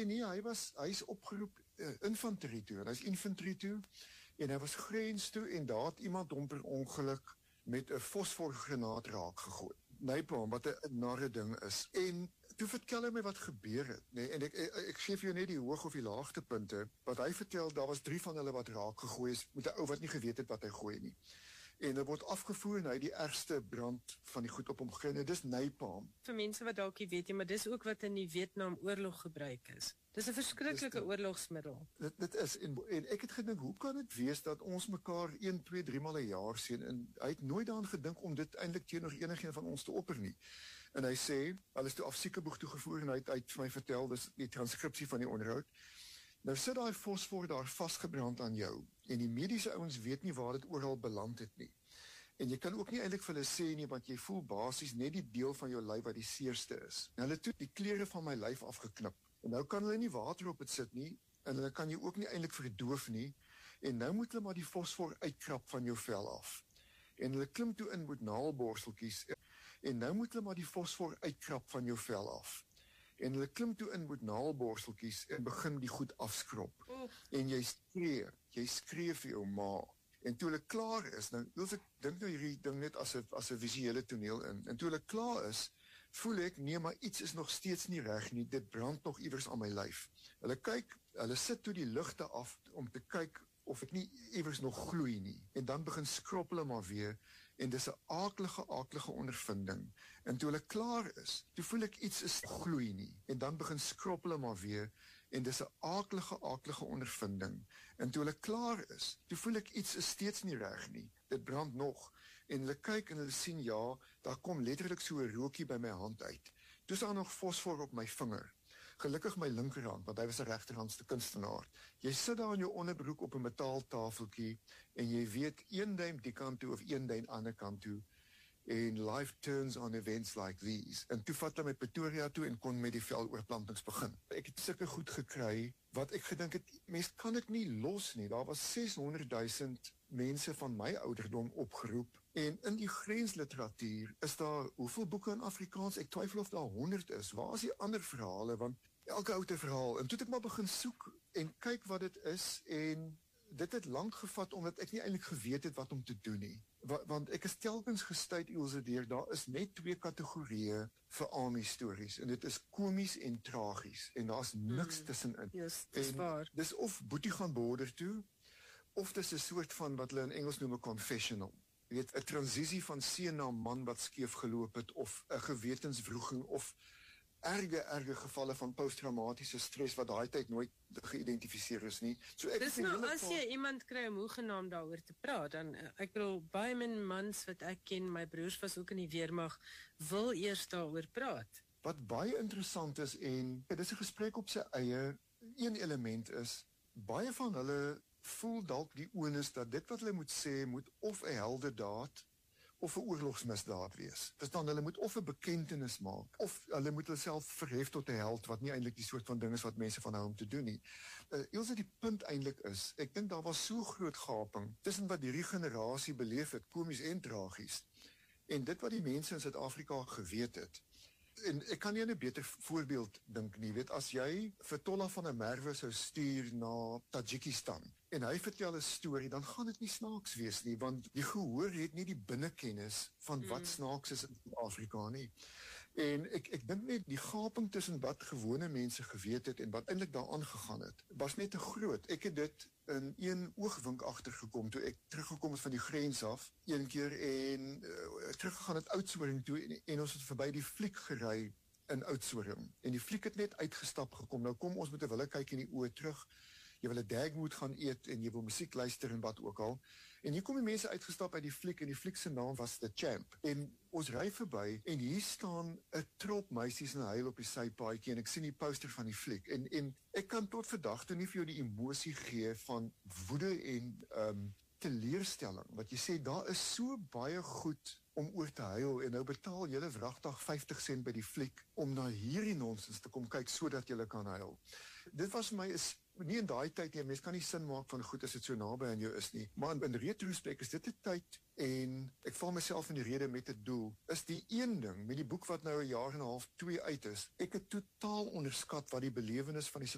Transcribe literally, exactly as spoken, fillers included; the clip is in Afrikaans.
nee, hy was hy's opgeroep uh, infanterie toe, hy's infantry toe en hy was grens toe en daar het iemand hom per ongeluk met 'n fosforgranaat raak gegooi. Napalm, wat 'n narre ding is. En toe vertel hy my wat gebeur het, nee, en ek, ek, ek gee vir jou net die hoog of die laagtepunte, wat hy vertel, daar was drie van hulle wat raak gegooi is, met 'n ou wat nie geweet het wat hy gooi nie. En hy word afgevoer en hy die ergste brand van die goed op hom gegee, dis napalm. Vir mense wat dalk nie weet nie, maar dis ook wat in die Vietnamoorlog gebruik is. Dis 'n verskriklike oorlogsmiddel. Dit, dit is, en, en ek het gedink, hoe kan dit wees dat ons mekaar een, twee, drie maal 'n jaar sien, en hy het nooit daaraan gedink om dit eintlik teenoor enigeen van ons te opper nie. En hy sê, hulle is toe af Siekeboeg toegevoer, en hy het uit vir my vertel, dis die transkripsie van die onderhoud. Nou sit daai fosfor daar vasgebrand aan jou, en die mediese ouens weet nie waar dit oral beland het nie. En jy kan ook nie eintlik vir hulle sê nie, want jy voel basies net die deel van jou lyf wat die seerste is. En hulle het toe die klere van my lyf afgeknip. En nou kan hulle nie water op het sit nie, en hulle kan jy ook nie eintlik verdoof nie, en nou moet hulle maar die fosfor uitkrap van jou vel af. En hulle klim toe in met naalborseltjies, en nou moet hulle maar die fosfor uitkrap van jou vel af. En hulle klim toe in met naalborseltjies, en begin die goed afskrop. Oh. En jy skree, jy skree vir jou ma. En toe hulle klaar is, nou, ek dink nou hierdie ding net as 'n as 'n visuele toneel in, en toe hulle klaar is, voel ek, nee, maar iets is nog steeds nie reg nie, dit brand nog iewers aan my lyf. Hulle kyk, hulle sit toe die ligte af, om te kyk of ek nie iewers nog gloei nie, en dan begin skrop hulle maar weer, en dis 'n aaklige, aaklige ondervinding, en toe hulle klaar is, toe voel ek iets is gloei nie, en dan begin skrop hulle maar weer, en dis 'n aaklige, aaklige ondervinding, en toe hulle klaar is, toe voel ek iets is steeds nie reg nie, dit brand nog, en hulle kyk en hulle sien, ja, daar kom letterlik so 'n rookie by my hand uit, toe is daar nog fosfor op my vinger, gelukkig my linkerhand, want hy was 'n regterhandse kunstenaar. Jy sit daar in jou onderbroek op 'n metaaltafeltjie, en jy weet, een duim die kant toe, of een duim ander kant toe, en life turns on events like these. En toe vat hy my Pretoria toe, en kon met die veloorplantings begin. Ek het sulke goed gekry, wat ek gedink het, mens kan dit nie los nie, daar was seshonderd duisend mense van my ouderdom opgeroep, en in die grensliteratuur is daar, hoeveel boeke in Afrikaans, ek twyfel of daar honderd is, waar is die ander verhale, want elke oude verhaal, en toe het ek maar begin soek, en kyk wat dit is, en dit het lang gevat, omdat ek nie eintlik geweet het wat om te doen nie, Wa want ek is telkens gestuit, Ilse, deur, daar is net twee kategorieë vir Ami stories, en dit is komies en tragies, en daar is niks mm, tussenin. Yes, dis waar. Dis of Boetie gaan border toe, of dis 'n soort van wat hulle in Engels noem 'n confessional. Jy weet, 'n transisie van seun na man wat skeef geloop het, of 'n gewetenswroging, of erge, erge gevalle van posttraumatiese stres, wat daai tyd nooit geïdentifiseer is nie. So ek Dis nou, as jy iemand kry om hoegenaamd daaroor te praat, dan, ek bedoel, baie min mans wat ek ken, my broers was ook in die weermag, wil eers daaroor praat. Wat baie interessant is, en dit is 'n gesprek op sy eie, een element is, baie van hulle voel dalk die onus dat dit wat hulle moet sê, moet of 'n heldendaad, of 'n oorlogsmisdaad wees. Dis dan hulle moet of 'n bekentenis maak, of hulle moet hulle self verhef tot 'n held, wat nie eintlik die soort van ding is wat mense van hou om te doen nie. Uh, Ilse, die punt eintlik is, ek dink daar was so groot gaping, tussen wat hierdie generasie beleef het, komies en tragies, en dit wat die mense in Suid-Afrika geweet het. En ek kan nie 'n beter voorbeeld dink nie, weet, as jy vir Tolla van der Merwe sou stuur na Tajikistan, en hy vertel 'n storie, dan gaan dit nie snaaks wees nie, want die gehoor het nie die binnekennis van wat mm. snaaks is in Afrika nie. En ek, ek dink net, die gaping tussen wat gewone mense geweet het, en wat eintlik daar aangegaan het, was net te groot. Ek het dit in een oogwink agtergekom, toe ek teruggekom het van die grens af, een keer, en uh, teruggegaan het Oudtshoorn toe, en, en ons het verby die fliek gery in Oudtshoorn, en die fliek het net uitgestap gekom, nou kom ons met 'n wille kyk in die oë terug, jy wil 'n dagmoed gaan eet, en jy wil musiek luister, en wat ook al, en hier kom die mense uitgestap uit die fliek, en die fliek se naam was The Champ, en ons ry verby, en hier staan 'n trop meisies in huil op die sypaadjie, en ek sien die poster van die fliek, en, en ek kan tot vandag toe nie vir jou die emosie gee van woede en um, teleurstelling, wat jy sê, daar is so baie goed om oor te huil, en nou betaal jylle wragtig vyftig sent by die fliek, om na hierdie nonsens te kom kyk, so dat jylle kan huil. Dit was vir my, is, nie in daai tyd nie, mens kan nie sin maak van goed as dit so naby aan jou is nie, maar in, in retrospect is dit 'n tyd, en ek val myself in die rede met 'n doel, is die een ding, met die boek wat nou 'n jaar en 'n half, twee uit is, ek het totaal onderskat wat die belewenis van die